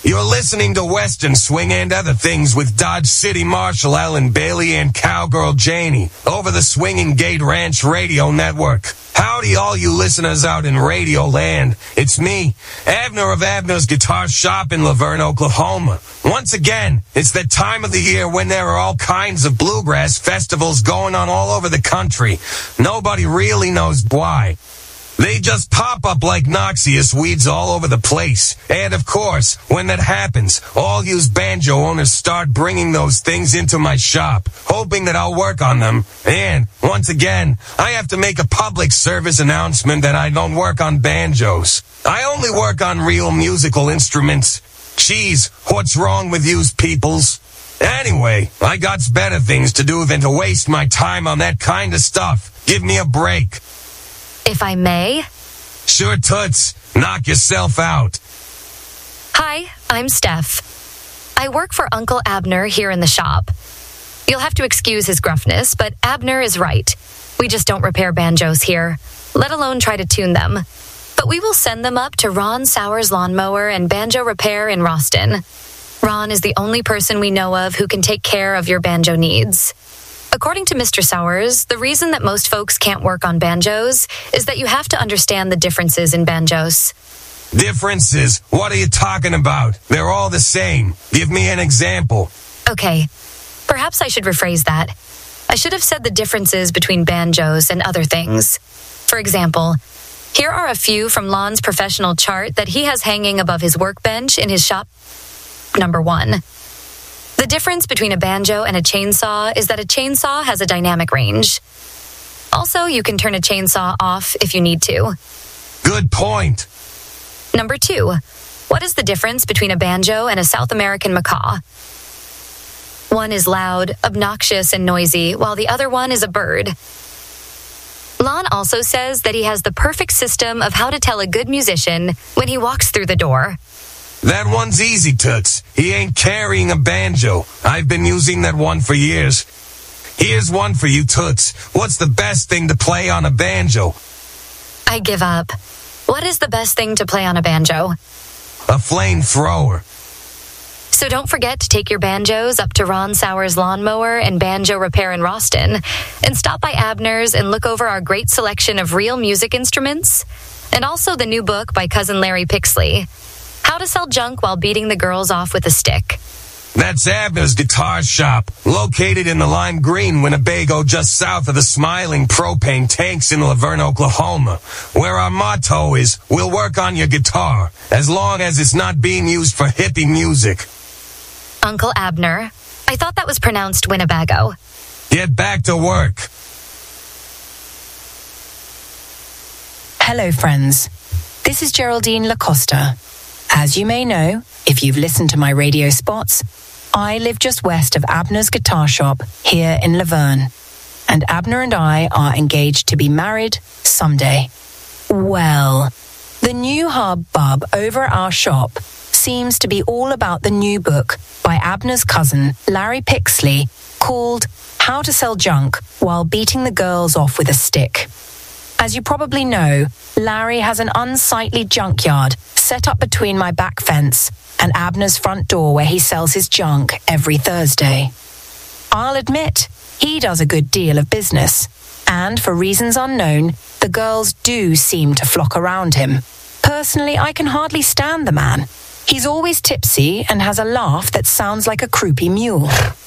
You're listening to Western Swing and Other Things with Dodge City Marshal Ellen Bailey and Cowgirl Janie over the Swinging Gate Ranch Radio Network. Howdy, all you listeners out in Radio Land. It's me, Abner of Abner's Guitar Shop in Laverne, Oklahoma. Once again, it's that time of the year when there are all kinds of bluegrass festivals going on all over the country. Nobody really knows why. They just pop up like noxious weeds all over the place. And of course, when that happens, all you banjo owners start bringing those things into my shop, hoping that I'll work on them. And, once again, I have to make a public service announcement that I don't work on banjos. I only work on real musical instruments. Jeez, what's wrong with yous peoples? Anyway, I got better things to do than to waste my time on that kind of stuff. Give me a break. If I may? Sure, Toots. Knock yourself out. Hi, I'm Steph. I work for Uncle Abner here in the shop. You'll have to excuse his gruffness, but Abner is right. We just don't repair banjos here, let alone try to tune them. But we will send them up to Ron Sowers Lawnmower and Banjo Repair in Roston. Ron is the only person we know of who can take care of your banjo needs. According to Mr. Sowers, the reason that most folks can't work on banjos is that you have to understand the differences in banjos. Differences? What are you talking about? They're all the same. Give me an example. Okay, perhaps I should rephrase that. I should have said the differences between banjos and other things. For example, here are a few from Lon's professional chart that he has hanging above his workbench in his shop. Number 1. The difference between a banjo and a chainsaw is that a chainsaw has a dynamic range. Also, you can turn a chainsaw off if you need to. Good point. Number 2. What is the difference between a banjo and a South American macaw? One is loud, obnoxious, and noisy, while the other one is a bird. Lon also says that he has the perfect system of how to tell a good musician when he walks through the door. That one's easy, Toots. He ain't carrying a banjo. I've been using that one for years. Here's one for you, Toots. What's the best thing to play on a banjo? I give up. What is the best thing to play on a banjo? A flamethrower. So don't forget to take your banjos up to Ron Sowers Lawnmower and Banjo Repair in Roston, and stop by Abner's and look over our great selection of real music instruments, and also the new book by Cousin Larry Pixley, How to Sell Junk While Beating the Girls Off with a Stick. That's Abner's Guitar Shop, located in the Lime Green, Winnebago, just south of the Smiling Propane Tanks in Laverne, Oklahoma, where our motto is, we'll work on your guitar, as long as it's not being used for hippie music. Uncle Abner. I thought that was pronounced Winnebago. Get back to work. Hello, friends. This is Geraldine Lacosta. As you may know, if you've listened to my radio spots, I live just west of Abner's Guitar Shop here in Laverne. And Abner and I are engaged to be married someday. Well, the new hubbub over at our shop seems to be all about the new book by Abner's cousin, Larry Pixley, called How to Sell Junk While Beating the Girls Off with a Stick. As you probably know, Larry has an unsightly junkyard set up between my back fence and Abner's front door where he sells his junk every Thursday. I'll admit, he does a good deal of business, and for reasons unknown, the girls do seem to flock around him. Personally, I can hardly stand the man. He's always tipsy and has a laugh that sounds like a croupy mule.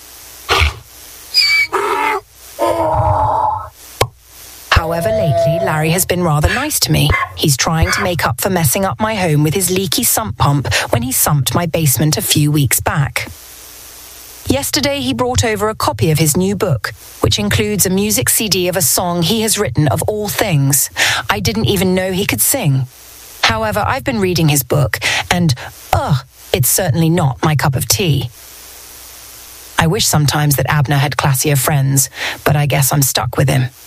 However, lately, Larry has been rather nice to me. He's trying to make up for messing up my home with his leaky sump pump when he sumped my basement a few weeks back. Yesterday, he brought over a copy of his new book, which includes a music CD of a song he has written of all things. I didn't even know he could sing. However, I've been reading his book, and, it's certainly not my cup of tea. I wish sometimes that Abner had classier friends, but I guess I'm stuck with him.